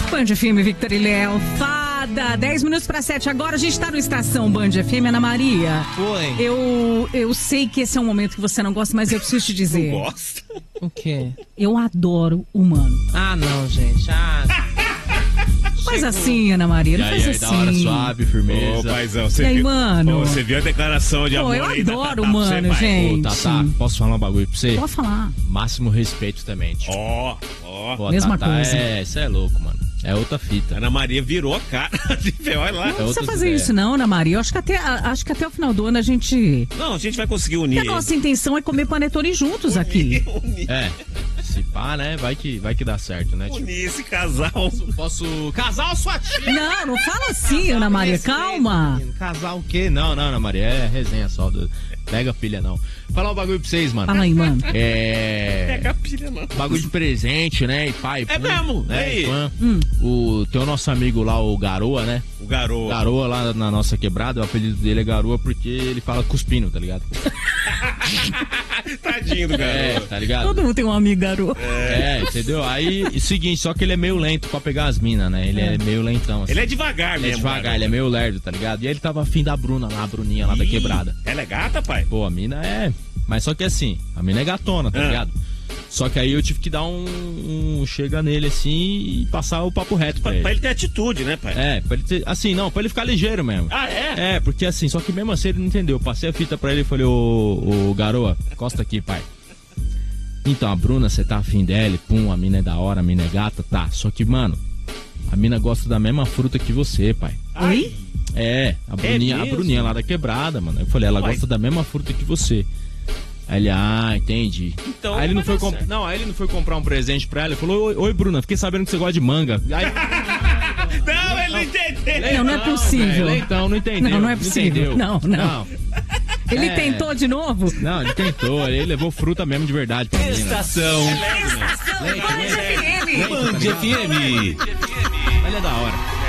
Band FM, Victor e Léo, fada, 10 minutos para 7. Agora a gente tá no Estação Band FM, Ana Maria. Foi. Eu sei que esse é um momento que você não gosta, mas eu preciso te dizer. Não gosta? O quê? Eu adoro o Mano. Ah, não, gente. Faz assim, Ana Maria, não faz assim. Da hora, suave, firmeza. Ô, paizão, E aí, mano? Você viu a declaração de amor Eu aí? adoro o Mano, gente. Ô, Tatá, posso falar um bagulho pra você? Pode falar. Máximo respeito também, tio. Ó. Mesma coisa. Isso é louco, mano. É outra fita. Ana Maria virou a cara. Olha lá. Não precisa fazer isso não, Ana Maria. Eu acho que até o final do ano a gente... Não, a gente vai conseguir unir. A nossa intenção é comer panetone juntos aqui. Unir. É. Se pá, né? Vai que dá certo, né, tio? Unir esse casal. Posso... Casal sua tia! Não fala assim, Ana Maria. Calma. Casal o quê? Não, Ana Maria. É resenha só. Pega a pilha, não. Falar um bagulho pra vocês, mano. Fala aí, mano. Pega a pilha, não. Bagulho de presente, né? E pai. É mesmo? Né? Aí. Tem o nosso amigo lá, o Garoa, né? O Garoa. Garoa lá na nossa quebrada, o apelido dele é Garoa porque ele fala cuspindo, tá ligado? Tadinho do Garoa. É, tá ligado? Todo mundo tem um amigo garoto. Entendeu? Aí, seguinte, só que ele é meio lento pra pegar as minas, né? Ele é meio lentão, assim. Ele é devagar mesmo. Ele é devagar, Garoa. ele é meio lerdo, tá ligado? E ele tava afim da Bruna lá, a Bruninha lá da quebrada. Ela é gata, pai? Pô, a mina é... Mas só que assim, a mina é gatona, tá ligado? Só que aí eu tive que dar um chega nele assim e passar o papo reto pra ele. Pra ele ter atitude, né, pai? É, pra ele ter, assim, não, pra ele ficar ligeiro mesmo. Ah, é? É, porque assim, só que mesmo assim ele não entendeu. Eu passei a fita pra ele e falei, ô Garoa, encosta aqui, pai. Então, a Bruna, você tá afim dela, pum, a mina é da hora, a mina é gata, tá. Só que, mano, a mina gosta da mesma fruta que você, pai. Oi? É, a Bruninha lá da quebrada, mano. Eu falei, ela gosta da mesma fruta que você. Aí ele, entendi. Então, aí ele não foi comprar um presente pra ela. Ele falou, oi Bruna, fiquei sabendo que você gosta de manga. Aí, não, ele não entendeu. Não é possível. Então, não entendeu. Não é possível. Não. Ele tentou de novo? Não, ele tentou. Ele levou fruta mesmo de verdade pra mim. Estação Band FM. Band FM. Ele é da hora.